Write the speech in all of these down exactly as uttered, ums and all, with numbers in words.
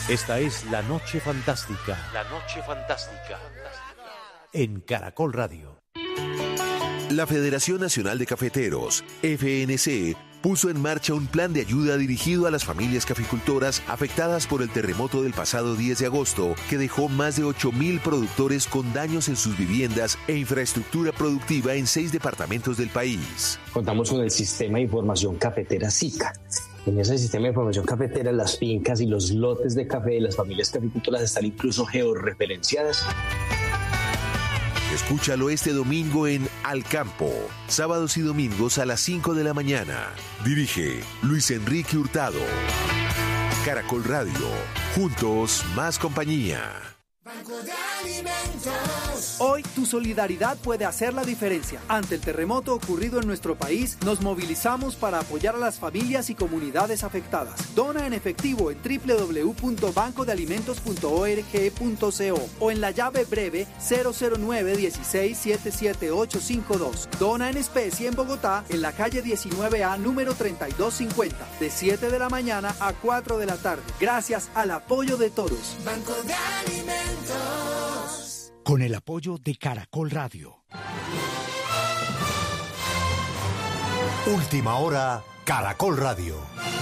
Esta es La Noche Fantástica. La Noche Fantástica. En Caracol Radio. La Federación Nacional de Cafeteros, F N C, puso en marcha un plan de ayuda dirigido a las familias caficultoras afectadas por el terremoto del pasado diez de agosto, que dejó más de ocho mil productores con daños en sus viviendas e infraestructura productiva en seis departamentos del país. Contamos con el Sistema de Información Cafetera SICA. En ese sistema de información cafetera, las fincas y los lotes de café de las familias caficultoras están incluso georreferenciadas. Escúchalo este domingo en Al Campo, sábados y domingos a las cinco de la mañana. Dirige Luis Enrique Hurtado. Caracol Radio, juntos más compañía. Banco de Alimentos. Hoy tu solidaridad puede hacer la diferencia. Ante el terremoto ocurrido en nuestro país, nos movilizamos para apoyar a las familias y comunidades afectadas. Dona en efectivo en doble u doble u doble u punto banco de alimentos punto org punto co o en la llave breve cero cero nueve dieciséis setenta y siete ochocientos cincuenta y dos. Dona en especie en Bogotá, en la calle diecinueve A, número treinta y dos cincuenta, de siete de la mañana a cuatro de la tarde. Gracias al apoyo de todos. Banco de Alimentos. Con el apoyo de Caracol Radio. Última hora, Caracol Radio.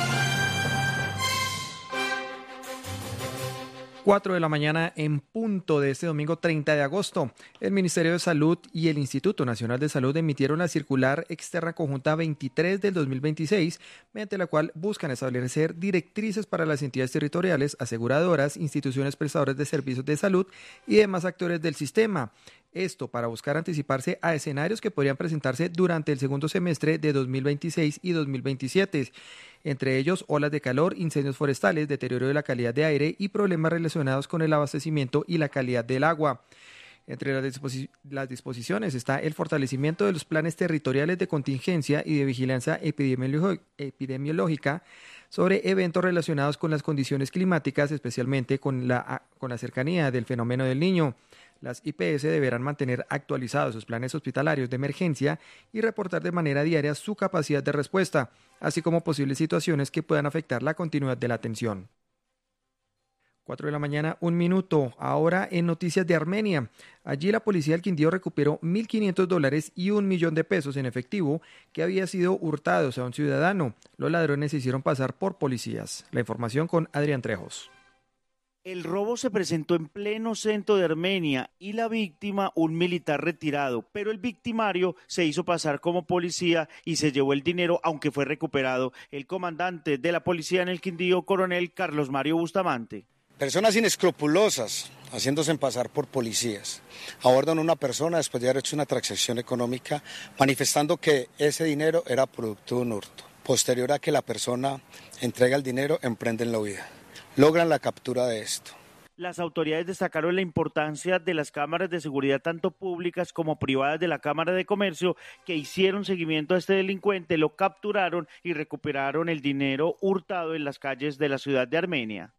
cuatro de la mañana en punto de este domingo treinta de agosto. El Ministerio de Salud y el Instituto Nacional de Salud emitieron la circular externa conjunta veintitrés del dos mil veintiséis, mediante la cual buscan establecer directrices para las entidades territoriales, aseguradoras, instituciones prestadoras de servicios de salud y demás actores del sistema. Esto para buscar anticiparse a escenarios que podrían presentarse durante el segundo semestre de dos mil veintiséis y dos mil veintisiete, entre ellos olas de calor, incendios forestales, deterioro de la calidad de aire y problemas relacionados con el abastecimiento y la calidad del agua. Entre las, disposi- las disposiciones está el fortalecimiento de los planes territoriales de contingencia y de vigilancia epidemiolo- epidemiológica sobre eventos relacionados con las condiciones climáticas, especialmente con la, con la cercanía del fenómeno del Niño. Las I P S deberán mantener actualizados sus planes hospitalarios de emergencia y reportar de manera diaria su capacidad de respuesta, así como posibles situaciones que puedan afectar la continuidad de la atención. cuatro de la mañana, un minuto. Ahora en noticias de Armenia. Allí la policía del Quindío recuperó mil quinientos dólares y un millón de pesos en efectivo que había sido hurtados a un ciudadano. Los ladrones se hicieron pasar por policías. La información con Adrián Trejos. El robo se presentó en pleno centro de Armenia y la víctima, un militar retirado, pero el victimario se hizo pasar como policía y se llevó el dinero, aunque fue recuperado. El comandante de la policía en el Quindío, coronel Carlos Mario Bustamante. Personas inescrupulosas, haciéndose pasar por policías, abordan a una persona después de haber hecho una transacción económica, manifestando que ese dinero era producto de un hurto. Posterior a que la persona entrega el dinero, emprenden la huida. Logran la captura de esto. Las autoridades destacaron la importancia de las cámaras de seguridad, tanto públicas como privadas de la Cámara de Comercio, que hicieron seguimiento a este delincuente, lo capturaron y recuperaron el dinero hurtado en las calles de la ciudad de Armenia.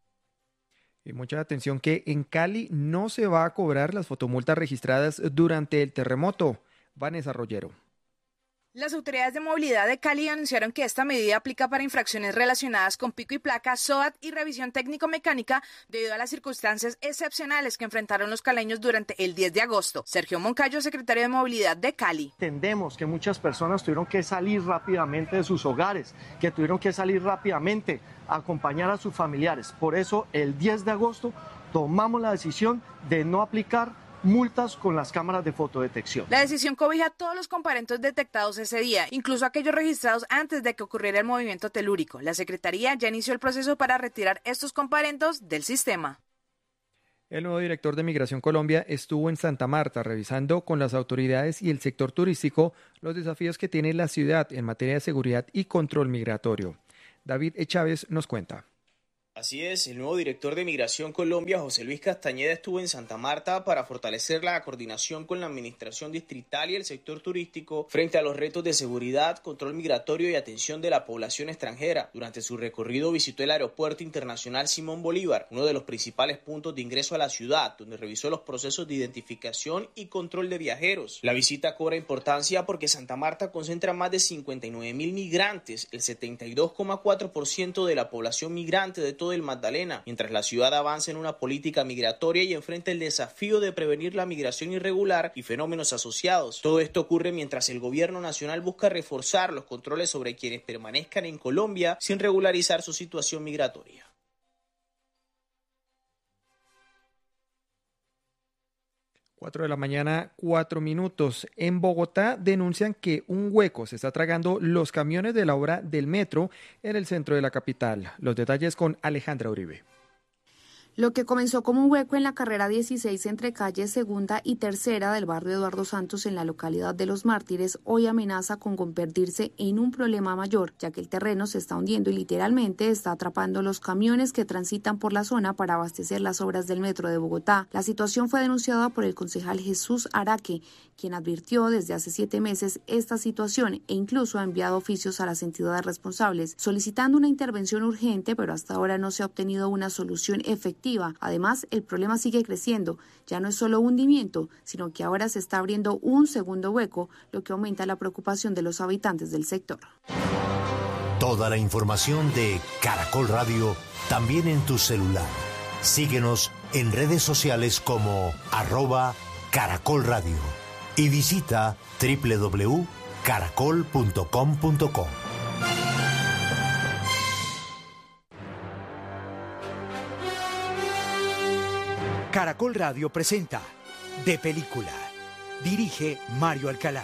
Y mucha atención que en Cali no se va a cobrar las fotomultas registradas durante el terremoto. Vanessa Rollero. Las autoridades de movilidad de Cali anunciaron que esta medida aplica para infracciones relacionadas con pico y placa, S O A T y revisión técnico-mecánica debido a las circunstancias excepcionales que enfrentaron los caleños durante el diez de agosto. Sergio Moncayo, secretario de Movilidad de Cali. Entendemos que muchas personas tuvieron que salir rápidamente de sus hogares, que tuvieron que salir rápidamente a acompañar a sus familiares. Por eso, el diez de agosto tomamos la decisión de no aplicar multas con las cámaras de fotodetección. La decisión cobija a todos los comparentos detectados ese día, incluso aquellos registrados antes de que ocurriera el movimiento telúrico. La Secretaría ya inició el proceso para retirar estos comparentos del sistema. El nuevo director de Migración Colombia estuvo en Santa Marta revisando con las autoridades y el sector turístico los desafíos que tiene la ciudad en materia de seguridad y control migratorio. David E. Chávez nos cuenta. Así es, el nuevo director de Migración Colombia, José Luis Castañeda, estuvo en Santa Marta para fortalecer la coordinación con la administración distrital y el sector turístico frente a los retos de seguridad, control migratorio y atención de la población extranjera. Durante su recorrido visitó el Aeropuerto Internacional Simón Bolívar, uno de los principales puntos de ingreso a la ciudad, donde revisó los procesos de identificación y control de viajeros. La visita cobra importancia porque Santa Marta concentra más de cincuenta y nueve mil migrantes, el setenta y dos coma cuatro por ciento de la población migrante de todo del Magdalena, mientras la ciudad avanza en una política migratoria y enfrenta el desafío de prevenir la migración irregular y fenómenos asociados. Todo esto ocurre mientras el gobierno nacional busca reforzar los controles sobre quienes permanezcan en Colombia sin regularizar su situación migratoria. Cuatro de la mañana, cuatro minutos. En Bogotá denuncian que un hueco se está tragando los camiones de la obra del metro en el centro de la capital. Los detalles con Alejandra Uribe. Lo que comenzó como un hueco en la carrera dieciséis entre calles segunda y tercera del barrio Eduardo Santos en la localidad de Los Mártires, hoy amenaza con convertirse en un problema mayor, ya que el terreno se está hundiendo y literalmente está atrapando los camiones que transitan por la zona para abastecer las obras del metro de Bogotá. La situación fue denunciada por el concejal Jesús Araque, quien advirtió desde hace siete meses esta situación e incluso ha enviado oficios a las entidades responsables, solicitando una intervención urgente, pero hasta ahora no se ha obtenido una solución efectiva. Además, el problema sigue creciendo. Ya no es solo hundimiento, sino que ahora se está abriendo un segundo hueco, lo que aumenta la preocupación de los habitantes del sector. Toda la información de Caracol Radio también en tu celular. Síguenos en redes sociales como arroba Caracol Radio y visita doble u doble u doble u punto caracol punto com punto co. Caracol Radio presenta De Película. Dirige Mario Alcalá.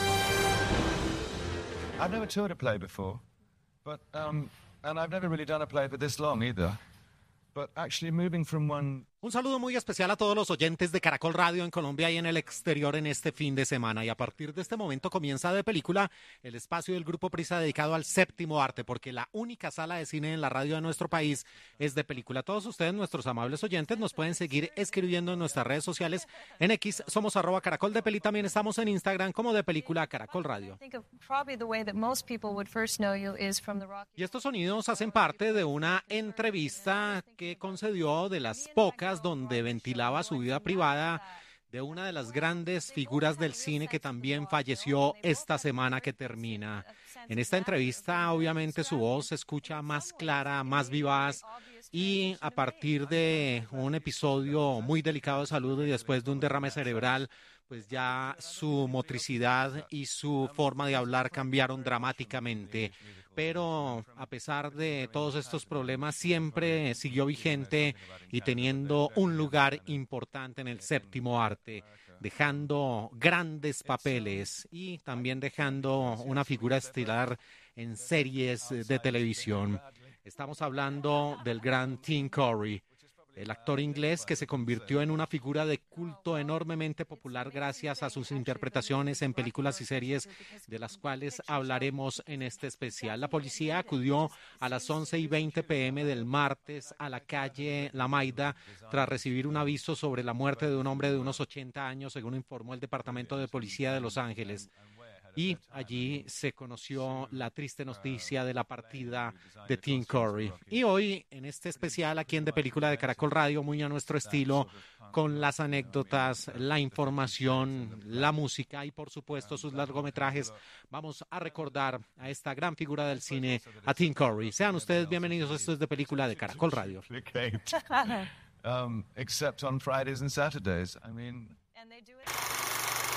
I've never toured a play before, but um, and I've never really done a play for this long either. But actually moving from one. Un saludo muy especial a todos los oyentes de Caracol Radio en Colombia y en el exterior en este fin de semana. Y a partir de este momento comienza De Película, el espacio del Grupo Prisa dedicado al séptimo arte, porque la única sala de cine en la radio de nuestro país es De Película. Todos ustedes, nuestros amables oyentes, nos pueden seguir escribiendo en nuestras redes sociales. En X somos arroba Caracol de Peli, también estamos en Instagram como De Película Caracol Radio. Y estos sonidos hacen parte de una entrevista que concedió, de las pocas donde ventilaba su vida privada, de una de las grandes figuras del cine que también falleció esta semana que termina. En esta entrevista, obviamente, su voz se escucha más clara, más vivaz, y a partir de un episodio muy delicado de salud y después de un derrame cerebral, pues ya su motricidad y su forma de hablar cambiaron dramáticamente. Pero a pesar de todos estos problemas, siempre siguió vigente y teniendo un lugar importante en el séptimo arte, dejando grandes papeles y también dejando una figura estelar en series de televisión. Estamos hablando del gran Tim Curry, el actor inglés que se convirtió en una figura de culto enormemente popular gracias a sus interpretaciones en películas y series, de las cuales hablaremos en este especial. La policía acudió a las once y veinte pe eme del martes a la calle La Maida tras recibir un aviso sobre la muerte de un hombre de unos ochenta años, según informó el Departamento de Policía de Los Ángeles. Y allí se conoció la triste noticia de la partida de Tim Curry. Y hoy, en este especial aquí en De Película de Caracol Radio, muy a nuestro estilo, con las anécdotas, la información, la música y, por supuesto, sus largometrajes, vamos a recordar a esta gran figura del cine, a Tim Curry. Sean ustedes bienvenidos, esto es De Película de Caracol Radio. um, except on Fridays and Saturdays. I mean...